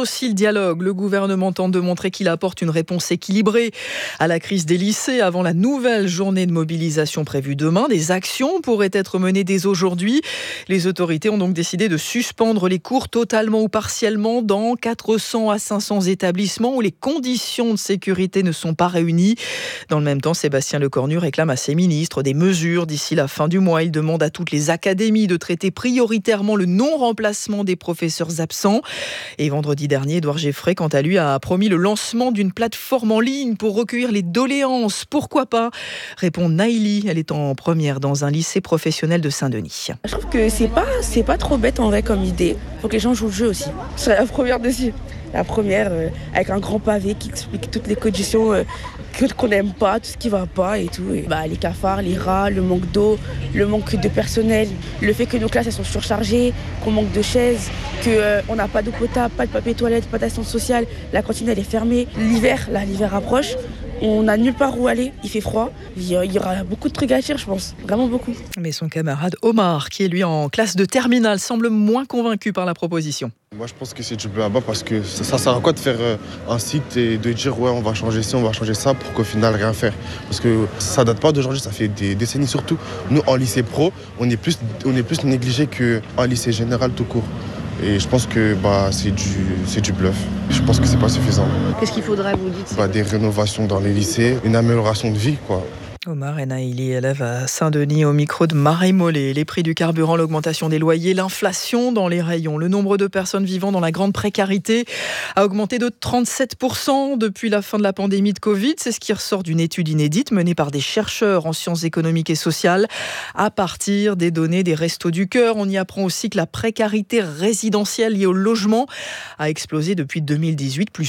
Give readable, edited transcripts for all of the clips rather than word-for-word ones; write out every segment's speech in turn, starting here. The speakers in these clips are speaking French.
aussi le dialogue. Le gouvernement tente de montrer qu'il apporte une réponse équilibrée à la crise des lycées avant la nouvelle journée de mobilisation prévue demain. Des actions pourraient être menées dès aujourd'hui. Les autorités ont donc décidé de suspendre les cours totalement ou partiellement dans 400 à 500 établissements où les conditions de sécurité ne sont pas réunies. Dans le même temps, Sébastien Lecornu réclame à ses ministres des mesures d'ici la fin du mois. Il demande à toutes les académies de traiter prioritairement le non-remplacement des professeurs absents. Et vendredi dernier, Édouard Geffray, quant à lui, a promis le lancement d'une plateforme en ligne pour recueillir les doléances. Pourquoi pas ? Répond Naïli. Elle est en première dans un lycée professionnel de Saint-Denis. Je trouve que c'est pas trop bête en vrai comme idée. Faut que les gens jouent le jeu aussi. Je serai la première dessus. La première avec un grand pavé qui explique toutes les conditions qu'on n'aime pas, tout ce qui va pas et tout. Et les cafards, les rats, le manque d'eau, le manque de personnel, le fait que nos classes elles sont surchargées, qu'on manque de chaises, qu'on n'a pas d'eau potable, pas de papier toilette, pas d'assistance sociale, la cantine elle est fermée. L'hiver approche. On n'a nulle part où aller, il fait froid, il y aura beaucoup de trucs à dire, je pense, vraiment beaucoup. Mais son camarade Omar, qui est lui en classe de terminale, semble moins convaincu par la proposition. Moi je pense que c'est du blabla parce que ça sert à quoi de faire un site et de dire ouais on va changer ci, on va changer ça pour qu'au final rien faire. Parce que ça date pas d'aujourd'hui, ça fait des décennies surtout. Nous en lycée pro, on est plus négligé qu'en lycée général tout court. Et je pense que c'est du bluff. Je pense que c'est pas suffisant. Qu'est-ce qu'il faudrait, vous dites ? Des rénovations dans les lycées, une amélioration de vie, quoi. Omar et Naïli, élève à Saint-Denis, au micro de Marie Mollet. Les prix du carburant, l'augmentation des loyers, l'inflation dans les rayons. Le nombre de personnes vivant dans la grande précarité a augmenté de 37% depuis la fin de la pandémie de Covid. C'est ce qui ressort d'une étude inédite menée par des chercheurs en sciences économiques et sociales à partir des données des Restos du Cœur. On y apprend aussi que la précarité résidentielle liée au logement a explosé depuis 2018, plus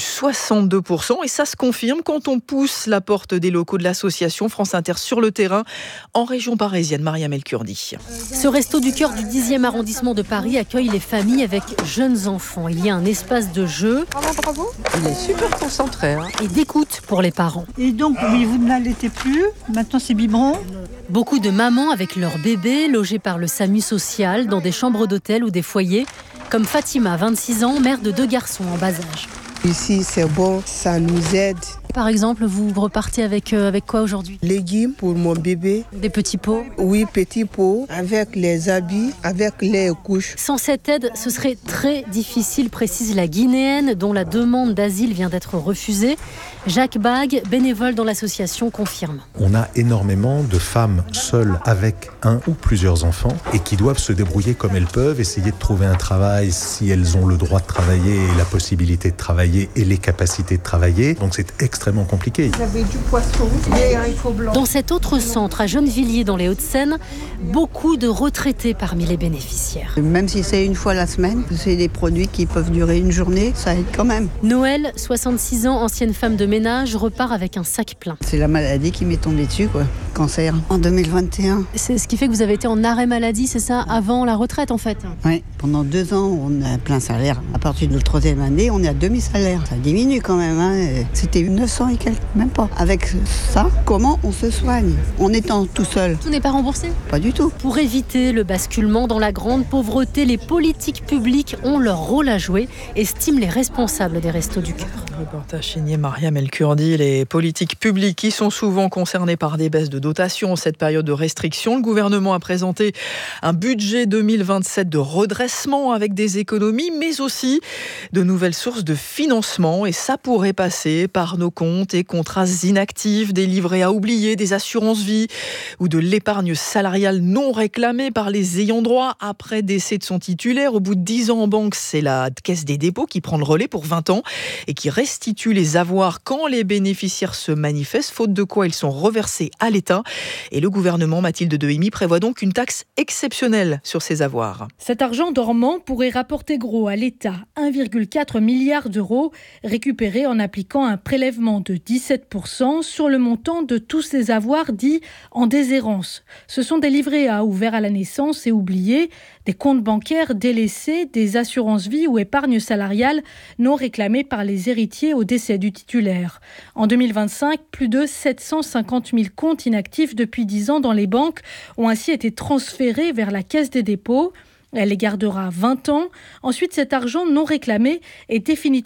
62%. Et ça se confirme quand on pousse la porte des locaux de l'association France Inter sur le terrain en région parisienne. Mariam El-Kurdi. Ce Resto du Cœur du 10e arrondissement de Paris accueille les familles avec jeunes enfants. Il y a un espace de jeu. Bravo. Il est super concentré. Et d'écoute pour les parents. Et donc, oui, vous ne l'allaitez plus. Maintenant, c'est biberon. Beaucoup de mamans avec leurs bébés logés par le SAMU social dans des chambres d'hôtel ou des foyers, comme Fatima, 26 ans, mère de 2 garçons en bas âge. Ici, c'est bon, ça nous aide. Par exemple, vous repartez avec quoi aujourd'hui ? Légumes pour mon bébé. Des petits pots ? Oui, petits pots, avec les habits, avec les couches. Sans cette aide, ce serait très difficile, précise la Guinéenne, dont la demande d'asile vient d'être refusée. Jacques Bague, bénévole dans l'association, confirme. On a énormément de femmes seules avec un ou plusieurs enfants et qui doivent se débrouiller comme elles peuvent, essayer de trouver un travail si elles ont le droit de travailler et la possibilité de travailler et les capacités de travailler. Donc c'est extrêmement compliqué. Vous avez du poisson, des haricots blancs. Dans cet autre centre à Gennevilliers dans les Hauts-de-Seine, beaucoup de retraités parmi les bénéficiaires. Même si c'est une fois la semaine, c'est des produits qui peuvent durer une journée, ça aide quand même. Noël, 66 ans, ancienne femme de ménage, repart avec un sac plein. C'est la maladie qui m'est tombée dessus, cancer, en 2021. C'est ce qui fait que vous avez été en arrêt maladie, c'est ça, avant la retraite en fait ? Oui, pendant 2 ans, on a plein salaire. À partir de la 3e année, on est à demi-salaire. Ça diminue quand même, C'était 900 et quelques, même pas. Avec ça, comment on se soigne en étant tout seul ? Tout n'est pas remboursé ? Pas du tout. Pour éviter le basculement dans la grande pauvreté, les politiques publiques ont leur rôle à jouer, estiment les responsables des Restos du Cœur. Reportage signé Mariam El-Kurdi. Les politiques publiques qui sont souvent concernées par des baisses de dotation en cette période de restriction. Le gouvernement a présenté un budget 2027 de redressement avec des économies, mais aussi de nouvelles sources de financement. Et ça pourrait passer par nos comptes et contrats inactifs, des livrets à oublier, des assurances-vie ou de l'épargne salariale non réclamée par les ayants droit après décès de son titulaire. Au bout de 10 ans en banque, c'est la Caisse des dépôts qui prend le relais pour 20 ans et qui restitue les avoirs quand les bénéficiaires se manifestent, faute de quoi ils sont reversés à l'État. Et le gouvernement, Mathilde Dehimi, prévoit donc une taxe exceptionnelle sur ces avoirs. Cet argent dormant pourrait rapporter gros à l'État, 1,4 milliard d'euros, récupérés en appliquant un prélèvement de 17% sur le montant de tous ces avoirs dits en déshérence. Ce sont des livrets A ouverts à la naissance et oubliés, des comptes bancaires délaissés, des assurances-vie ou épargnes salariales non réclamées par les héritiers au décès du titulaire. En 2025, plus de 750 000 comptes inactifs depuis 10 ans dans les banques ont ainsi été transférés vers la Caisse des dépôts. Elle les gardera 20 ans. Ensuite, cet argent non réclamé est définitivement